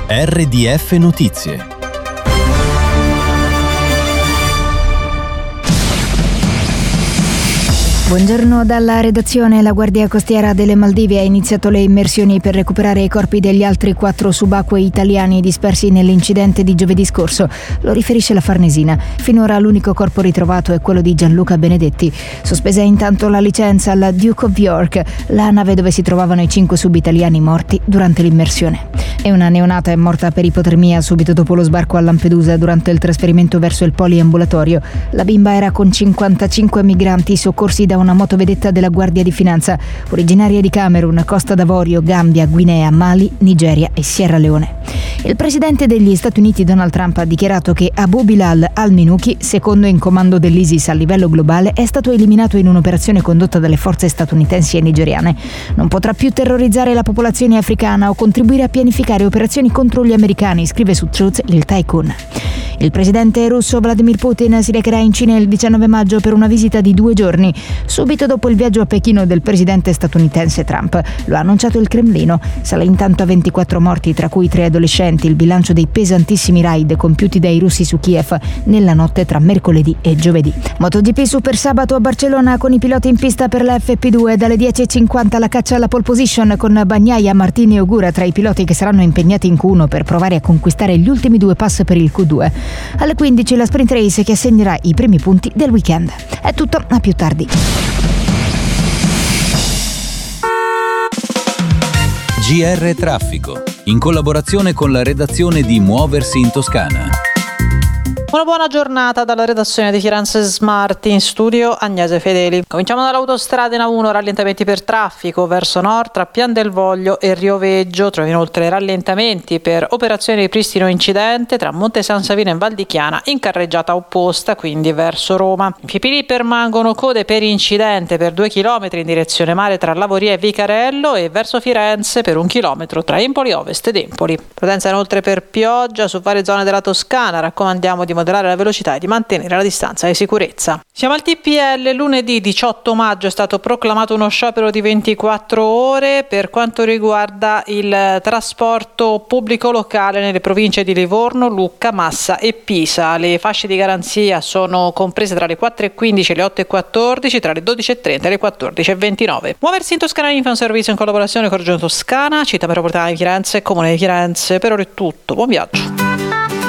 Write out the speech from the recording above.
RDF Notizie. Buongiorno dalla redazione. La Guardia Costiera delle Maldive ha iniziato le immersioni per recuperare i corpi degli altri 4 subacquei italiani dispersi nell'incidente di giovedì scorso. Lo riferisce la Farnesina. Finora l'unico corpo ritrovato è quello di Gianluca Benedetti. Sospesa intanto la licenza alla Duke of York, la nave dove si trovavano i 5 sub-italiani morti durante l'immersione. E una neonata è morta per ipotermia subito dopo lo sbarco a Lampedusa durante il trasferimento verso il poliambulatorio. La bimba era con 55 migranti soccorsi da una motovedetta della Guardia di Finanza, originaria di Camerun, Costa d'Avorio, Gambia, Guinea, Mali, Nigeria e Sierra Leone. Il presidente degli Stati Uniti Donald Trump ha dichiarato che Abu Bilal al-Minuki, secondo in comando dell'ISIS a livello globale, è stato eliminato in un'operazione condotta dalle forze statunitensi e nigeriane. Non potrà più terrorizzare la popolazione africana o contribuire a pianificare operazioni contro gli americani, scrive su Truth il tycoon. Il presidente russo Vladimir Putin si recherà in Cina il 19 maggio per una visita di 2 giorni, subito dopo il viaggio a Pechino del presidente statunitense Trump. Lo ha annunciato il Cremlino. Sale intanto a 24 morti, tra cui 3 adolescenti, il bilancio dei pesantissimi raid compiuti dai russi su Kiev nella notte tra mercoledì e giovedì. MotoGP Super sabato a Barcellona con i piloti in pista per la FP2. Dalle 10.50 la caccia alla pole position con Bagnaia, Martini e Ogura tra i piloti che saranno impegnati in Q1 per provare a conquistare gli ultimi 2 pass per il Q2. Alle 15 la sprint race che assegnerà i primi punti del weekend. È tutto, a più tardi. GR Traffico, in collaborazione con la redazione di Muoversi in Toscana. Una buona giornata dalla redazione di Firenze Smart, in studio Agnese Fedeli. Cominciamo dall'autostrada in A1, rallentamenti per traffico verso nord tra Pian del Voglio e Rioveggio. Trovi inoltre rallentamenti per operazione di ripristino incidente tra Monte San Savino e Val di Chiana in carreggiata opposta, quindi verso Roma. In Fipili permangono code per incidente per 2 km in direzione mare tra Lavoria e Vicarello e verso Firenze per 1 chilometro tra Empoli Ovest ed Empoli. Prudenza inoltre per pioggia su varie zone della Toscana. Raccomandiamo di moderare la velocità e di mantenere la distanza di sicurezza. Siamo al TPL. Lunedì 18 maggio è stato proclamato uno sciopero di 24 ore per quanto riguarda il trasporto pubblico locale nelle province di Livorno, Lucca, Massa e Pisa. Le fasce di garanzia sono comprese tra le 4.15 e le 8.14, tra le 12.30 e le 14.29. Muoversi in Toscana Info è un servizio in collaborazione con Regione Toscana, Città Metropolitana di Firenze e Comune di Firenze. Per ora è tutto. Buon viaggio.